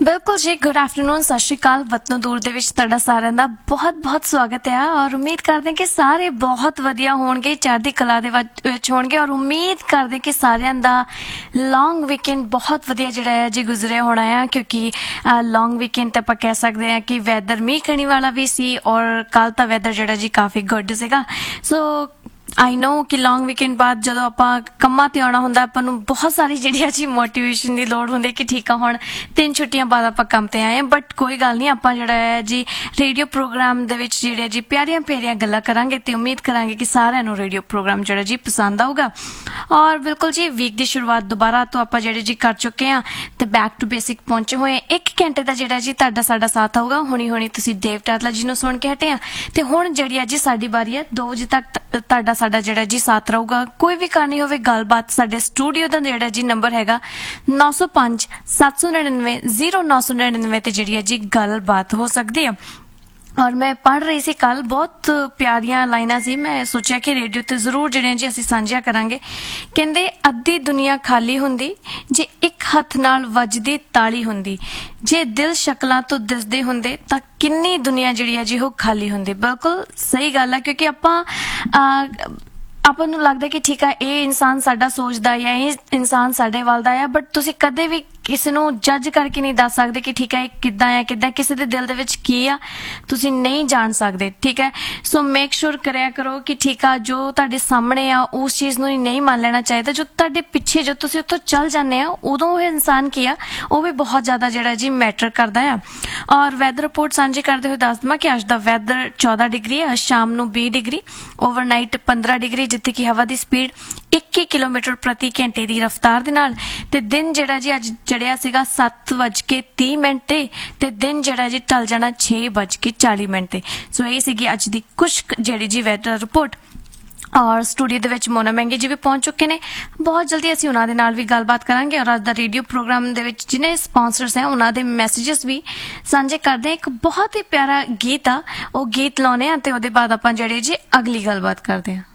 ਬਿਲਕੁਲ ਜੀ, good afternoon, ਸਤਿ ਸ਼੍ਰੀ ਅਕਾਲ। ਵਤਨੋਂ ਦੂਰ ਦੇ ਵਿੱਚ ਤੁਹਾਡਾ ਸਾਰਿਆਂ ਦਾ ਬਹੁਤ-ਬਹੁਤ ਸਵਾਗਤ ਹੈ ਔਰ ਉਮੀਦ ਕਰਦੇ ਹਾਂ ਕਿ ਸਾਰੇ ਬਹੁਤ ਵਧੀਆ ਹੋਣਗੇ, ਚੜ੍ਹਦੀ ਕਲਾ ਦੇ ਵਿੱਚ ਹੋਣਗੇ ਔਰ ਉਮੀਦ ਕਰਦੇ ਕਿ ਸਾਰਿਆਂ ਦਾ ਲੌਂਗ ਵੀਕਐਂਡ ਬਹੁਤ ਵਧੀਆ ਜਿਹੜਾ ਹੈ ਜੀ ਗੁਜ਼ਰਿਆ ਹੋਣਾ ਹੈ, ਕਿਉਂਕਿ ਲੌਂਗ ਵੀਕਐਂਡ ਤਾਂ ਆਪਾਂ ਕਹਿ ਸਕਦੇ ਹਾਂ ਕਿ ਵੈਦਰ ਮੀਂਹ ਕਣੀ ਵਾਲਾ ਵੀ ਸੀ ਔਰ ਕੱਲ੍ਹ ਤਾਂ ਵੈਦਰ ਜਿਹੜਾ ਜੀ ਕਾਫੀ ਗੁੱਡ ਸੀਗਾ। ਸੋ ਆਈ ਨੋ ਕਿ ਲੌਂਗ ਵੀਕਐਂਡ ਬਾਅਦ ਜਦੋਂ ਆਪਾਂ ਕੰਮਾਂ ਤੇ ਆਉਣਾ ਹੁੰਦਾ, ਆਪਾਂ ਨੂੰ ਬਹੁਤ ਸਾਰੀ ਜਿਹੜੀ ਆ ਜੀ ਮੋਟੀਵੇਸ਼ਨ ਦੀ ਲੋੜ ਹੁੰਦੀ ਕਿ ਠੀਕ ਆ ਹੁਣ 3 ਛੁੱਟੀਆਂ ਬਾਅਦ ਆਪਾਂ ਕੰਮ ਤੇ ਆਏ ਹਾਂ। ਬਟ ਕੋਈ ਗੱਲ ਨਹੀਂ, ਆਪਾਂ ਜਿਹੜਾ ਹੈ ਜੀ ਰੇਡੀਓ ਪ੍ਰੋਗਰਾਮ ਦੇ ਵਿੱਚ ਜਿਹੜੇ ਜੀ ਪਿਆਰੀਆਂ ਗੱਲਾਂ ਕਰਾਂਗੇ ਤੇ ਉਮੀਦ ਕਰਾਂਗੇ ਕਿ ਸਾਰਿਆਂ ਨੂੰ ਰੇਡੀਓ ਪ੍ਰੋਗਰਾਮ ਜਿਹੜਾ ਜੀ ਪਸੰਦ ਆਊਗਾ। ਔਰ ਬਿਲਕੁਲ ਜੀ, ਵੀਕ ਦੀ ਸ਼ੁਰੂਆਤ ਦੁਬਾਰਾ ਤੋਂ ਆਪਾਂ ਜਿਹੜੇ ਜੀ ਕਰ ਚੁੱਕੇ ਹਾਂ ਤੇ ਬੈਕ ਟੂ ਬੇਸਿਕ ਪਹੁੰਚੇ ਹੋਏ। 1 ਘੰਟੇ ਦਾ ਜਿਹੜਾ ਜੀ ਤੁਹਾਡਾ ਸਾਡਾ ਸਾਥ ਆਊਗਾ। ਹੁਣੀ ਤੁਸੀਂ ਦੇਵ ਟਾਟਲਾ ਜੀ ਨੂੰ ਸੁਣ ਕੇ ਹਟੇ ਆ ਤੇ ਹੁਣ ਜਿਹੜੀ ਆ ਜੀ ਸਾਡੀ ਵਾਰੀ ਹੈ 2 ਵਜੇ ਤੱਕ ਤੁਹਾਡਾ ਸਾਡਾ ਜਿਹੜਾ ਜੀ ਸਾਥ ਰਹੂਗਾ। ਕੋਈ ਵੀ ਕਰਨੀ ਹੋਵੇ ਗੱਲਬਾਤ, ਸਾਡੇ ਸਟੂਡੀਓ ਦਾ ਜਿਹੜਾ ਜੀ ਨੰਬਰ ਹੈਗਾ 905 799 0999 ਤੇ ਜਿਹੜੀ ਹੈ ਜੀ ਗੱਲਬਾਤ ਹੋ ਸਕਦੀ ਹੈ। ਔਰ ਮੈਂ ਪੜ੍ਹ ਰਹੀ ਸੀ ਕੱਲ, ਬਹੁਤ ਪਿਆਰੀਆਂ ਲਾਈਨਾਂ ਸੀ, ਮੈਂ ਸੋਚਿਆ ਕਿ ਰੇਡੀਓ ਤੇ ਜ਼ਰੂਰ ਜਿਹੜੀਆਂ ਜੀ ਅਸੀਂ ਸਾਂਝੀਆਂ ਕਰਾਂਗੇ। ਕਹਿੰਦੇ ਅੱਧੀ ਦੁਨੀਆ ਖਾਲੀ ਹੁੰਦੀ ਜੇ ਇੱਕ ਹੱਥ ਨਾਲ ਵੱਜਦੀ ਤਾਲੀ ਹੁੰਦੀ, ਜੇ ਦਿਲ ਸ਼ਕਲਾਂ ਤੋਂ ਦਿਸਦੇ ਹੁੰਦੇ ਤਾਂ ਕਿੰਨੀ ਦੁਨੀਆ ਜਿਹੜੀ ਹੈ ਜੀ ਉਹ ਖਾਲੀ ਹੁੰਦੀ। ਬਿਲਕੁਲ ਸਹੀ ਗੱਲ ਹੈ, ਕਿਉਂਕਿ ਆਪਾਂ ਨੂੰ ਲੱਗਦਾ ਕਿ ਠੀਕ ਆ ਇਹ ਇਨਸਾਨ ਸਾਡਾ ਸੋਚਦਾ ਜਾਂ ਇਹ ਇਨਸਾਨ ਸਾਡੇ ਵੱਲ ਦਾ ਆ, ਬਟ ਤੁਸੀਂ ਕਦੇ ਵੀ ਕਿਸੇ ਨੂੰ ਜੱਜ ਕਰਕੇ ਨਹੀਂ ਦੱਸ ਸਕਦੇ ਕਿ ਠੀਕ ਹੈ ਇਹ ਕਿੱਦਾਂ ਆ, ਕਿੱਦਾਂ ਕਿਸੇ ਦੇ ਦਿਲ ਦੇ ਵਿੱਚ ਕੀ ਆ, ਤੁਸੀਂ ਨਹੀਂ ਜਾਣ ਸਕਦੇ। ਠੀਕ ਹੈ, ਸੋ ਮੇਕ ਸ਼ੋਰ ਕਰਿਆ ਕਰੋ ਕਿ ਠੀਕ ਆ ਜੋ ਤੁਹਾਡੇ ਸਾਹਮਣੇ ਆ ਉਸ ਚੀਜ਼ ਨੂੰ ਨਹੀਂ ਮੰਨ ਲੈਣਾ ਚਾਹੀਦਾ। ਜੋ ਤੁਹਾਡੇ ਪਿੱਛੇ ਜੋ ਤੁਸੀਂ ਉੱਥੋਂ ਚੱਲ ਜਾਂਦੇ ਆ ਉਦੋਂ ਉਹ ਇਨਸਾਨ ਕੀ ਆ ਉਹ ਵੀ ਬਹੁਤ ਜ਼ਿਆਦਾ ਜਿਹੜਾ ਜੀ ਮੈਟਰ ਕਰਦਾ ਆ। ਔਰ ਵੈਦਰ ਰਿਪੋਰਟ ਸਾਂਝੀ ਕਰਦੇ ਹੋਏ ਦੱਸ ਦੇਵਾਂ ਕਿ ਅੱਜ ਦਾ ਵੈਦਰ 14 ਡਿਗਰੀ ਹੈ, ਸ਼ਾਮ ਨੂੰ 20 ਡਿਗਰੀ, ਓਵਰਨਾਈਟ 15 ਡਿਗਰੀ, ਜਿੱਥੇ ਕਿ ਹਵਾ ਦੀ ਸਪੀਡ 21 ਕਿਲੋਮੀਟਰ ਪ੍ਰਤੀ ਘੰਟੇ ਦੀ ਰਫ਼ਤਾਰ ਦੇ ਨਾਲ। ਤੇ ਦਿਨ ਜਿਹੜਾ ਜੀ ਅੱਜ ਚੜਿਆ ਸੀਗਾ 7:30 ਤੇ ਦਿਨ ਜਿਹੜਾ ਜੀ ਢਲ ਜਾਣਾ 6:40 ਤੇ। ਸੋ ਇਹ ਸੀਗੀ ਅੱਜ ਦੀ ਕੁਛ ਜਿਹੜੀ ਜੀ ਵੈਦਰ ਰਿਪੋਰਟ। ਔਰ ਸਟੂਡੀਓ ਦੇ ਵਿੱਚ ਮੋਨਾ ਮਹਿੰਗੀ ਜੀ ਵੀ ਪਹੁੰਚ ਚੁੱਕੇ ਨੇ। ਬਹੁਤ ਜਲਦੀ ਅਸੀਂ ਉਹਨਾਂ ਦੇ ਨਾਲ ਵੀ ਗੱਲਬਾਤ ਕਰਾਂਗੇ ਔਰ ਅੱਜ ਦਾ ਰੇਡੀਓ ਪ੍ਰੋਗਰਾਮ ਦੇ ਵਿੱਚ ਜਿਹਨੇ ਸਪਾਂਸਰਸ ਹੈ ਉਹਨਾਂ ਦੇ ਮੈਸੇਜਸ ਵੀ ਸਾਂਝੇ ਕਰਦੇ ਹਾਂ। ਇੱਕ ਬਹੁਤ ਹੀ ਪਿਆਰਾ ਗੀਤ ਆ, ਉਹ ਗੀਤ ਲਾਉਣੇ ਆ ਤੇ ਉਹਦੇ ਬਾਅਦ ਆਪਾਂ ਜਿਹੜੇ ਜੀ ਅਗਲੀ ਗੱਲਬਾਤ ਕਰਦੇ ਹਾਂ।